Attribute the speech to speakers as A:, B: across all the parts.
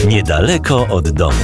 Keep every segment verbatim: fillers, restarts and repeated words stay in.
A: Niedaleko od domu.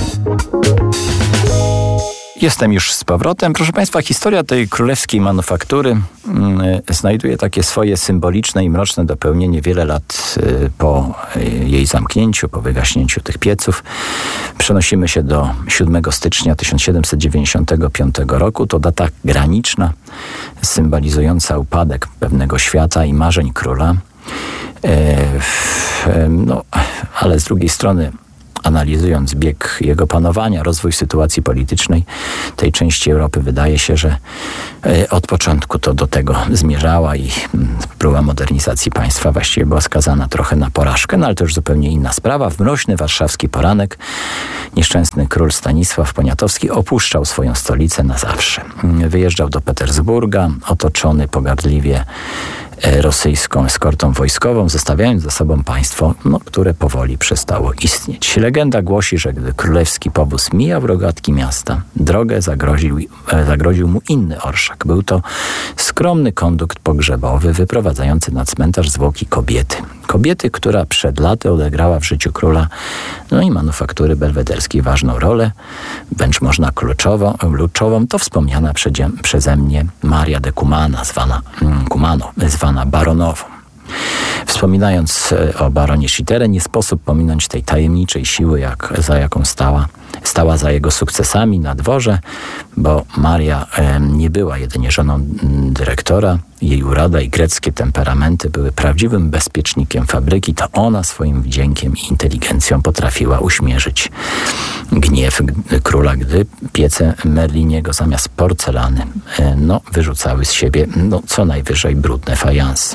B: Jestem już z powrotem. Proszę Państwa, historia tej królewskiej manufaktury y, znajduje takie swoje symboliczne i mroczne dopełnienie wiele lat y, po y, jej zamknięciu, po wygaśnięciu tych pieców. Przenosimy się do siódmego stycznia tysiąc siedemset dziewięćdziesiątego piątego roku. To data graniczna, symbolizująca upadek pewnego świata i marzeń króla. Y, y, no, ale z drugiej strony, analizując bieg jego panowania, rozwój sytuacji politycznej tej części Europy, wydaje się, że od początku to do tego zmierzała i próba modernizacji państwa właściwie była skazana trochę na porażkę, no ale to już zupełnie inna sprawa. W mroźny warszawski poranek nieszczęsny król Stanisław Poniatowski opuszczał swoją stolicę na zawsze. Wyjeżdżał do Petersburga, otoczony pogardliwie rosyjską eskortą wojskową, zostawiając za sobą państwo, no, które powoli przestało istnieć. Legenda głosi, że gdy królewski powóz mijał rogatki miasta, drogę zagroził, zagroził mu inny orszak. Był to skromny kondukt pogrzebowy wyprowadzający na cmentarz zwłoki kobiety. Kobiety, która przed laty odegrała w życiu króla, no i manufaktury belwederskiej ważną rolę, wręcz można kluczową, kluczową to wspomniana przeze, przeze mnie Maria de Cumana, zwana Cumano, zwana baronową. Wspominając o baronie Schitterze, nie sposób pominąć tej tajemniczej siły, jak, za jaką stała, stała za jego sukcesami na dworze, bo Maria e, nie była jedynie żoną dyrektora. Jej urada i greckie temperamenty były prawdziwym bezpiecznikiem fabryki. To ona swoim wdziękiem i inteligencją potrafiła uśmierzyć gniew króla, gdy piece Merliniego zamiast porcelany e, no, wyrzucały z siebie no, co najwyżej brudne fajansy.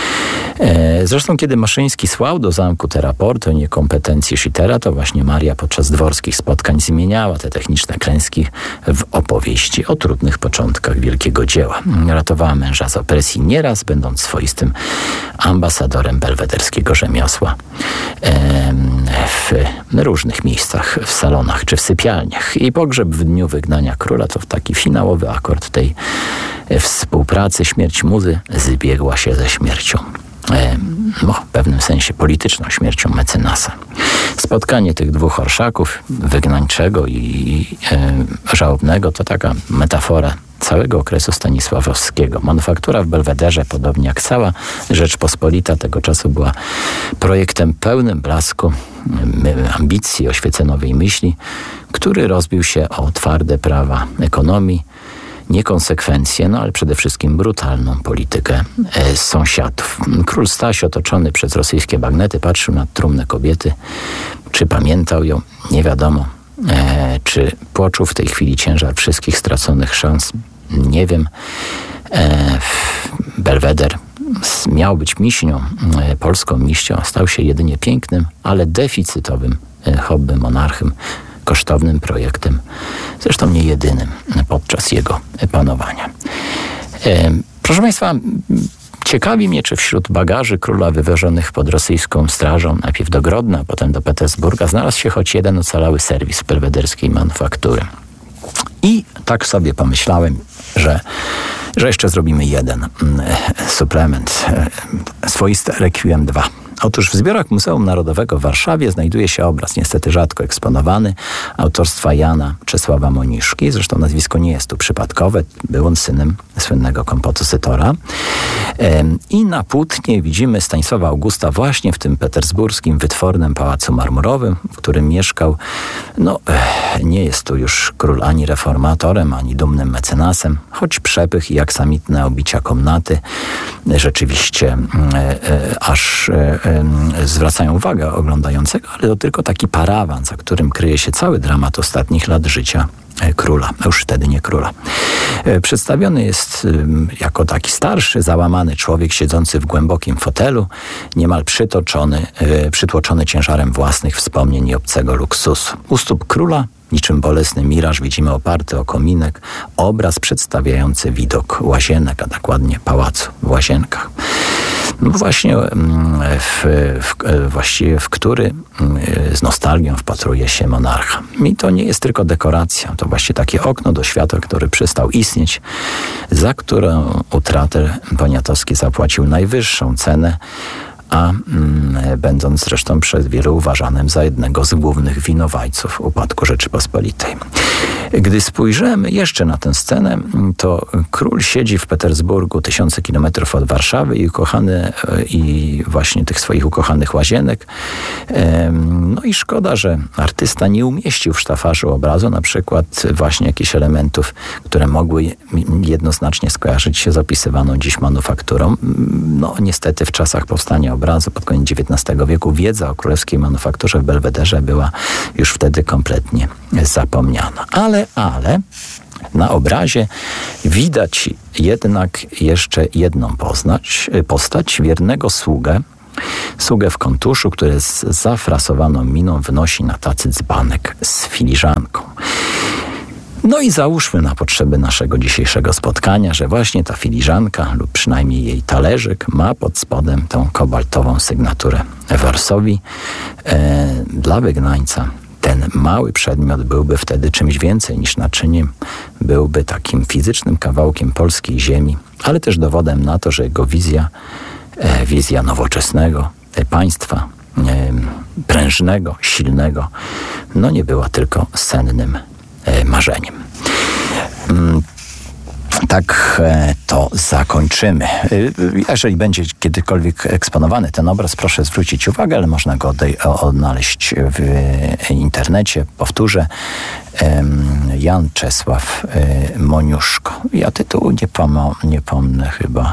B: E, zresztą, kiedy Maszyński słał do zamku te raporty o niekompetencji Schittera, to właśnie Maria podczas dworskich spotkań zmieniała te techniczne klęski w opowieści o trudnych początkach wielkiego dzieła. Ratowała męża z opresji nieraz, będąc swoistym ambasadorem belwederskiego rzemiosła e, w różnych miejscach, w salonach czy w sypialniach. I pogrzeb w dniu wygnania króla to taki finałowy akord tej współpracy. Śmierć muzy zbiegła się ze śmiercią, e, no, w pewnym sensie polityczną śmiercią mecenasa. Spotkanie tych dwóch orszaków, wygnańczego i e, żałobnego, to taka metafora całego okresu stanisławowskiego. Manufaktura w Belwederze, podobnie jak cała Rzeczpospolita tego czasu, była projektem pełnym blasku, ambicji, oświecenowej myśli, który rozbił się o twarde prawa ekonomii, niekonsekwencje, no ale przede wszystkim brutalną politykę e, sąsiadów. Król Staś, otoczony przez rosyjskie bagnety, patrzył na trumnę kobiety. Czy pamiętał ją? Nie wiadomo. E, czy poczuł w tej chwili ciężar wszystkich straconych szans? Nie wiem. E, Belweder miał być miśnią, e, polską miścią, stał się jedynie pięknym, ale deficytowym e, hobby monarchym, kosztownym projektem, zresztą nie jedynym podczas jego panowania. E, proszę Państwa, ciekawi mnie, czy wśród bagaży króla wywożonych pod rosyjską strażą, najpierw do Grodna, potem do Petersburga, znalazł się choć jeden ocalały serwis belwederskiej manufaktury. I tak sobie pomyślałem, że, że jeszcze zrobimy jeden suplement, swoiste Requiem dwa. Otóż w zbiorach Muzeum Narodowego w Warszawie znajduje się obraz, niestety rzadko eksponowany, autorstwa Jana Czesława Moniszki. Zresztą nazwisko nie jest tu przypadkowe. Był on synem słynnego kompozytora. I na płótnie widzimy Stanisława Augusta właśnie w tym petersburskim, wytwornym Pałacu Marmurowym, w którym mieszkał. No, nie jest tu już król ani reformatorem, ani dumnym mecenasem, choć przepych i aksamitne obicia komnaty rzeczywiście aż zwracają uwagę oglądającego, ale to tylko taki parawan, za którym kryje się cały dramat ostatnich lat życia króla, a już wtedy nie króla. Przedstawiony jest jako taki starszy, załamany człowiek siedzący w głębokim fotelu, niemal przytoczony, przytłoczony ciężarem własnych wspomnień i obcego luksusu. U stóp króla, niczym bolesny miraż, widzimy oparty o kominek obraz przedstawiający widok łazienek, a dokładnie pałacu w Łazienkach. No właśnie w, w, właściwie w który z nostalgią wpatruje się monarcha. I to nie jest tylko dekoracja, to właśnie takie okno do świata, który przestał istnieć, za którą utratę Poniatowski zapłacił najwyższą cenę, a mm, będąc zresztą przez wielu uważanym za jednego z głównych winowajców upadku Rzeczypospolitej. Gdy spojrzymy jeszcze na tę scenę, to król siedzi w Petersburgu tysiące kilometrów od Warszawy i ukochany, i właśnie tych swoich ukochanych łazienek. No i szkoda, że artysta nie umieścił w sztafarzu obrazu na przykład właśnie jakichś elementów, które mogły jednoznacznie skojarzyć się z opisywaną dziś manufakturą. No niestety w czasach powstania obrazu pod koniec dziewiętnastego wieku wiedza o królewskiej manufakturze w Belwederze była już wtedy kompletnie zapomniana. Ale, ale na obrazie widać jednak jeszcze jedną poznać, postać, wiernego sługę, sługę w kontuszu, który z zafrasowaną miną wnosi na tacy dzbanek z filiżanką. No i załóżmy na potrzeby naszego dzisiejszego spotkania, że właśnie ta filiżanka lub przynajmniej jej talerzyk ma pod spodem tą kobaltową sygnaturę Worsowi. E, dla wygnańca ten mały przedmiot byłby wtedy czymś więcej niż naczyniem, byłby takim fizycznym kawałkiem polskiej ziemi, ale też dowodem na to, że jego wizja, e, wizja nowoczesnego e, państwa, e, prężnego, silnego, no nie była tylko sennym e, marzeniem. Mm. Tak to zakończymy. Jeżeli będzie kiedykolwiek eksponowany ten obraz, proszę zwrócić uwagę, ale można go odnaleźć w internecie. Powtórzę, Jan Czesław Moniuszko. Ja tytułu nie, pom- nie pomnę chyba.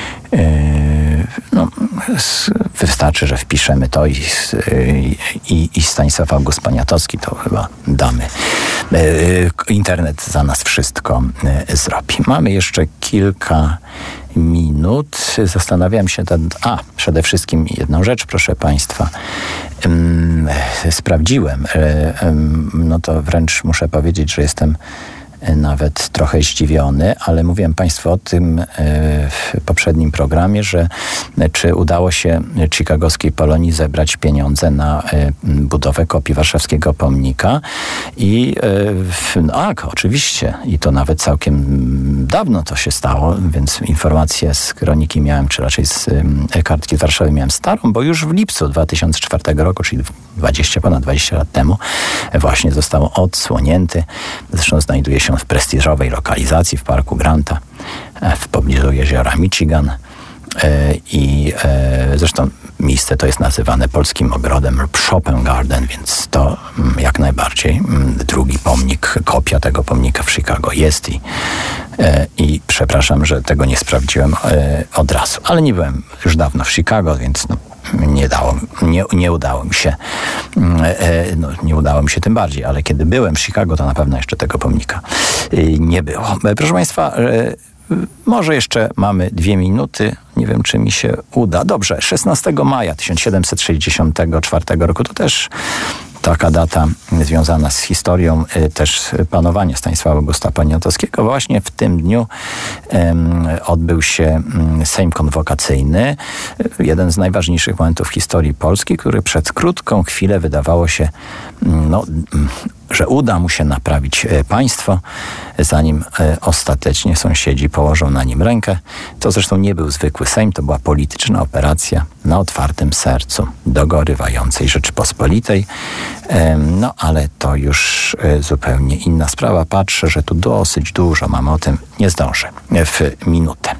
B: No, wystarczy, że wpiszemy to i, i, i Stanisław August Poniatowski, to chyba damy. Internet za nas wszystko zrobi. Mamy jeszcze kilka minut. Zastanawiam się, ten, a przede wszystkim jedną rzecz, proszę Państwa. Um, sprawdziłem. Um, no to wręcz muszę powiedzieć, że jestem nawet trochę zdziwiony, ale mówiłem Państwu o tym w poprzednim programie, że czy udało się chicagowskiej Polonii zebrać pieniądze na budowę kopii warszawskiego pomnika i no, tak, oczywiście i to nawet całkiem dawno to się stało, więc informacje z kroniki miałem, czy raczej z kartki z Warszawy miałem starą, bo już w lipcu dwa tysiące czwartego roku, czyli dwadzieścia, ponad dwadzieścia lat temu właśnie został odsłonięty. Zresztą znajduje się w prestiżowej lokalizacji w Parku Granta w pobliżu jeziora Michigan i zresztą miejsce to jest nazywane Polskim Ogrodem lub Chopin Garden, więc to jak najbardziej drugi pomnik, kopia tego pomnika w Chicago jest i, i przepraszam, że tego nie sprawdziłem od razu, ale nie byłem już dawno w Chicago, więc no, nie, dało, nie, nie udało mi się no, nie udało mi się tym bardziej, ale kiedy byłem w Chicago, to na pewno jeszcze tego pomnika nie było. Proszę Państwa, może jeszcze mamy dwie minuty. Nie wiem, czy mi się uda. Dobrze, szesnastego maja tysiąc siedemset sześćdziesiątego czwartego roku to też taka data związana z historią y, też panowania Stanisława Augusta Poniatowskiego. Właśnie w tym dniu um, odbył się um, Sejm Konwokacyjny. Jeden z najważniejszych momentów w historii Polski, który przed krótką chwilę wydawało się, um, no, um, że uda mu się naprawić e, państwo, zanim e, ostatecznie sąsiedzi położą na nim rękę. To zresztą nie był zwykły Sejm, to była polityczna operacja na otwartym sercu dogorywającej Rzeczypospolitej. E, no ale to już e, zupełnie inna sprawa. Patrzę, że tu dosyć dużo mam o tym. Nie zdążę w minutę.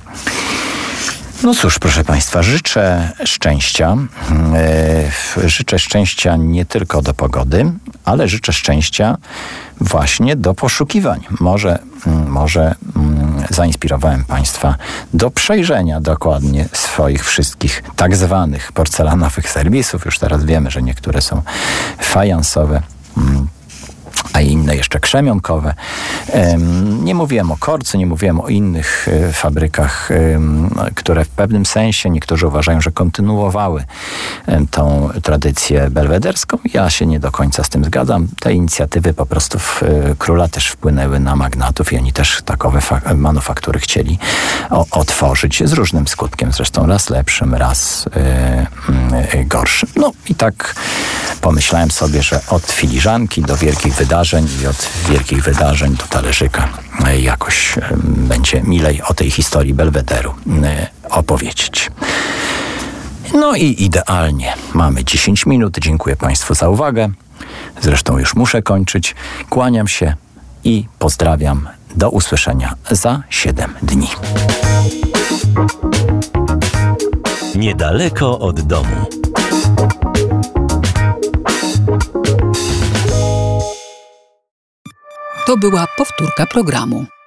B: No cóż, proszę Państwa, życzę szczęścia. Yy, życzę szczęścia nie tylko do pogody, ale życzę szczęścia właśnie do poszukiwań. Może, może mm, zainspirowałem Państwa do przejrzenia dokładnie swoich wszystkich tak zwanych porcelanowych serwisów. Już teraz wiemy, że niektóre są fajansowe, mm, a inne jeszcze krzemionkowe. Nie mówiłem o korcu, nie mówiłem o innych fabrykach, które w pewnym sensie niektórzy uważają, że kontynuowały tą tradycję belwederską. Ja się nie do końca z tym zgadzam. Te inicjatywy po prostu w króla też wpłynęły na magnatów i oni też takowe fa- manufaktury chcieli o- otworzyć z różnym skutkiem. Zresztą raz lepszym, raz yy, yy, gorszym. No i tak pomyślałem sobie, że od filiżanki do wielkich wydarzeń i od wielkich wydarzeń do talerzyka jakoś będzie milej o tej historii Belwederu opowiedzieć. No i idealnie. Mamy dziesięć minut. Dziękuję Państwu za uwagę. Zresztą już muszę kończyć. Kłaniam się i pozdrawiam. Do usłyszenia za siedem dni.
A: Niedaleko od domu.
C: To była powtórka programu.